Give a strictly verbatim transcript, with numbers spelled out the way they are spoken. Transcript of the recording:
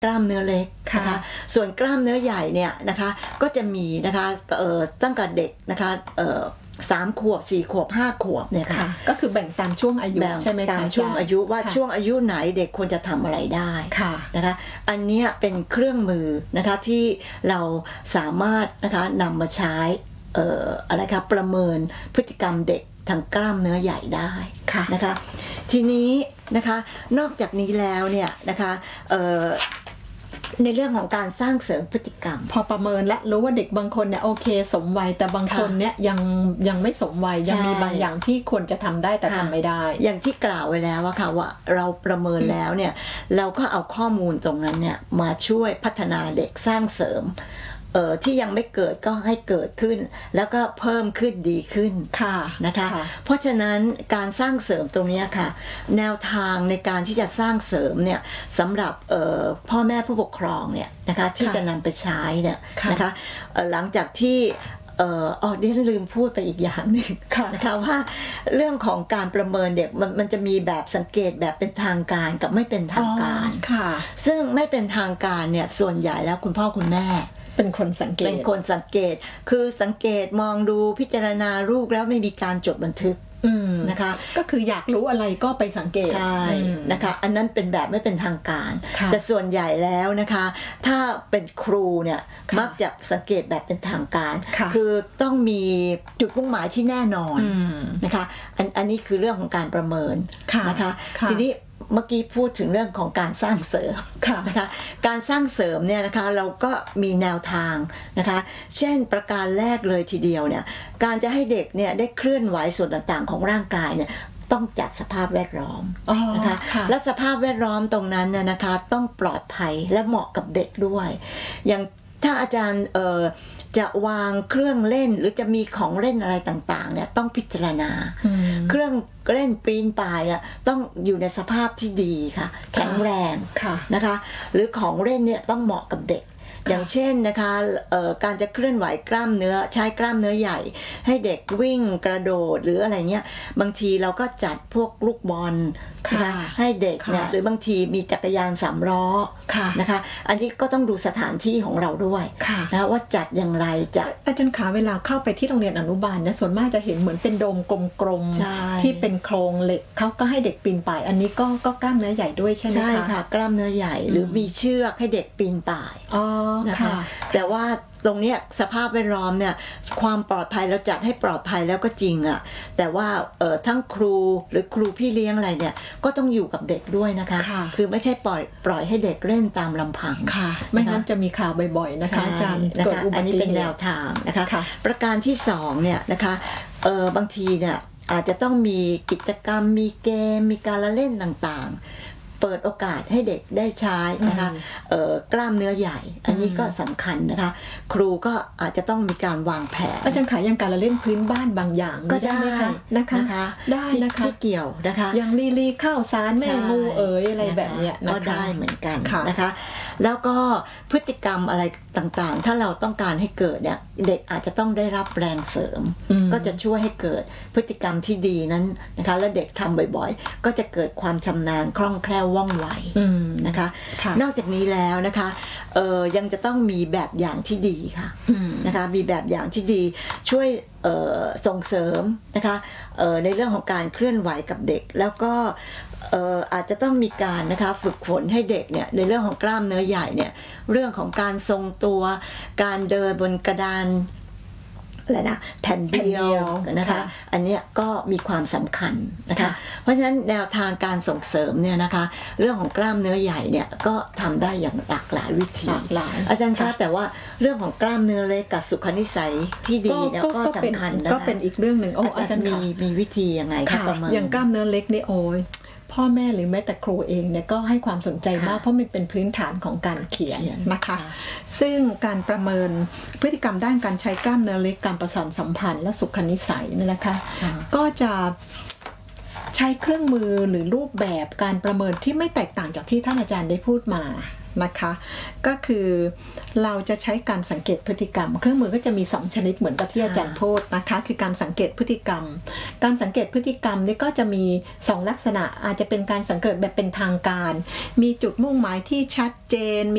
กล้ามเนื้อเล็กนะคะส่วนกล้ามเนื้อใหญ่เนี่ยนะคะก็จะมีนะคะเอ่อตั้งแต่เด็กนะคะเอ่อสามขวบสี่ขวบห้าขวบเนี่ยค่ะก็คือแบ่งตามช่วงอายุใช่ไหมคะตามช่วงอายุว่าช่วงอายุไหนเด็กควรจะทำอะไรได้นะคะอันนี้เป็นเครื่องมือนะคะที่เราสามารถนะคะนำมาใช้เอ่ออะไรคะประเมินพฤติกรรมเด็กทางกล้ามเนื้อใหญ่ได้นะคะทีนี้นะคะนอกจากนี้แล้วเนี่ยนะคะเอ่อในเรื่องของการสร้างเสริมพฤติกรรมพอประเมินและรู้ว่าเด็กบางคนเนี่ยโอเคสมวัยแต่บางคนเนี่ยยังยังไม่สมวัยยังมีบางอย่างที่ควรจะทำได้แต่ทำไม่ได้อย่างที่กล่าวไว้แล้วว่าค่ะว่าเราประเมินแล้วเนี่ยเราก็เอาข้อมูลตรงนั้นเนี่ยมาช่วยพัฒนาเด็กสร้างเสริมเอ่อที่ยังไม่เกิดก็ให้เกิดขึ้นแล้วก็เพิ่มขึ้นดีขึ้นค่ะนะคะเพราะฉะนั้นการสร้างเสริมตรงนี้ค่ะแนวทางในการที่จะสร้างเสริมเนี่ยสำหรับเอ่อพ่อแม่ผู้ปกครองเนี่ยนะคะที่จะนำไปใช้เนี่ยนะคะหลังจากที่เอ่ออ๋อดิฉันลืมพูดไปอีกอย่างหนึ่งนะคะว่าเรื่องของการประเมินเด็กมันมันจะมีแบบสังเกตแบบเป็นทางการกับไม่เป็นทางการค่ะซึ่งไม่เป็นทางการเนี่ยส่วนใหญ่แล้วคุณพ่อคุณแม่เป็นคนสังเกตเป็นคนสังเกตคือสังเกตมองดูพิจารณาลูกแล้วไม่มีการจดบันทึกนะคะก็คืออยากรู้อะไรก็ไปสังเกตใช่นะคะอันนั้นเป็นแบบไม่เป็นทางการแต่ส่วนใหญ่แล้วนะคะถ้าเป็นครูเนี่ยมักจะสังเกตแบบเป็นทางการคือต้องมีจุดมุ่งหมายที่แน่นอนนะคะอันอันนี้คือเรื่องของการประเมินนะคะทีนี้เมื่อกี้พูดถึงเรื่องของการสร้างเสริมนะคะการสร้างเสริมเนี่ยนะคะเราก็มีแนวทางนะคะเช่นประการแรกเลยทีเดียวเนี่ยการจะให้เด็กเนี่ยได้เคลื่อนไหวส่วนต่างๆของร่างกายเนี่ยต้องจัดสภาพแวดล้อมนะคะและสภาพแวดล้อมตรงนั้นเนี่ยนะคะต้องปลอดภัยและเหมาะกับเด็กด้วยอย่างถ้าอาจารย์เอ่อจะวางเครื่องเล่นหรือจะมีของเล่นอะไรต่างๆเนี่ยต้องพิจารณาเครื่องเล่นปีนป่ายเนี่ยต้องอยู่ในสภาพที่ดีค่ะแข็งแรงนะคะหรือของเล่นเนี่ยต้องเหมาะกับเด็กอย่างเช่นนะคะการจะเคลื่อนไหวกล้ามเนื้อใช้กล้ามเนื้อใหญ่ให้เด็กวิ่งกระโดดหรืออะไรเงี้ยบางทีเราก็จัดพวกลูกบอลนะคะให้เด็กเนี่ยหรือบางทีมีจักรยานสามล้อนะคะอันนี้ก็ต้องดูสถานที่ของเราด้วยนะว่าจัดอย่างไรจะอาจารย์ขาเวลาเข้าไปที่โรงเรียนอนุบาลเนี่ยส่วนมากจะเห็นเหมือนเป็นโดมกลมๆที่เป็นโครงเหล็กเขาก็ให้เด็กปีนป่ายอันนี้ก็ก็กล้ามเนื้อใหญ่ด้วยใช่ไหมคะใช่ค่ะกล้ามเนื้อใหญ่หรือมีเชือกให้เด็กปีนป่ายนะคะแต่ว่าตรงนี้สภาพแวดล้อมเนี่ยความปลอดภัยเราจัดให้ปลอดภัยแล้วก็จริงอะแต่ว่าเอ่อทั้งครูหรือครูพี่เลี้ยงอะไรเนี่ยก็ต้องอยู่กับเด็กด้วยนะคะคือไม่ใช่ปล่อยปล่อยให้เด็กเล่นตามลำพังไม่งั้นจะมีข่าวบ่อยๆนะคะอาจารย์เกิดอุบัติเหตุอันนี้เป็นแนวทางนะคะประการที่สองเนี่ยนะคะเอ่อบางทีเนี่ยอาจจะต้องมีกิจกรรมมีเกมมีการละเล่นต่างๆเปิดโอกาสให้เด็กได้ใช้นะคะกล้ามเนื้อใหญ่อันนี้ก็สำคัญนะคะครูก็อาจจะต้องมีการวางแผนอาจารย์ขายยังการละเล่นพื้นบ้านบางอย่างก็ได้นะคะได้นะคะที่เกี่ยวนะคะอย่างลีลีข้าวสารแม่งูเอ๋ยอะไรแบบนี้ก็ได้เหมือนกันนะคะแล้วก็พฤติกรรมอะไรต่างๆถ้าเราต้องการให้เกิดเนี่ยเด็กอาจจะต้องได้รับแรงเสริมก็จะช่วยให้เกิดพฤติกรรมที่ดีนั้นนะคะแล้วเด็กทำบ่อยๆก็จะเกิดความชำนาญคล่องแคล่วว่องไวนะคะนอกจากนี้แล้วนะคะเอ่อยังจะต้องมีแบบอย่างที่ดีค่ะนะคะมีแบบอย่างที่ดีช่วยเอ่อส่งเสริมนะคะเอ่อในเรื่องของการเคลื่อนไหวกับเด็กแล้วก็เอ่ออาจจะต้องมีการนะคะฝึกฝนให้เด็กเนี่ยในเรื่องของกล้ามเนื้อใหญ่เนี่ยเรื่องของการทรงตัวการเดินบนกระดานอะไรนะแผ่นเดียวนะคะอันนี้ก็มีความสำคัญนะคะเพราะฉะนั้นแนวทางการส่งเสริมเนี่ยนะคะเรื่องของกล้ามเนื้อใหญ่เนี่ยก็ทำได้อย่างหลากหลายวิธีอาจารย์คะแต่ว่าเรื่องของกล้ามเนื้อเล็กกับสุขนิสัยที่ดีเนี่ยก็สำคัญนะคะก็เป็นอีกเรื่องหนึ่งอาจารย์มีมีวิธียังไงคะประมาณอย่างกล้ามเนื้อเล็กนี่โอ้ยพ่อแม่หรือแม้แต่ครูเองเนี่ยก็ให้ความสนใจมากเพราะมันเป็นพื้นฐานของการเขียนนะคะซึ่งการประเมินพฤติกรรมด้านการใช้กล้ามเนื้อเล็กการประสานสัมพันธ์และสุขนิสัยเนี่ยนะคะก็จะใช้เครื่องมือหรือรูปแบบการประเมินที่ไม่แตกต่างจากที่ท่านอาจารย์ได้พูดมานะคะก็คือเราจะใช้การสังเกตพฤติกรรมเครื่องมือก็จะมีสองชนิดเหมือนกับที่อาจารย์พูดนะคะคือการสังเกตพฤติกรรมการสังเกตพฤติกรรมนี่ก็จะมีสองลักษณะอาจจะเป็นการสังเกตแบบเป็นทางการมีจุดมุ่งหมายที่ชัดเจน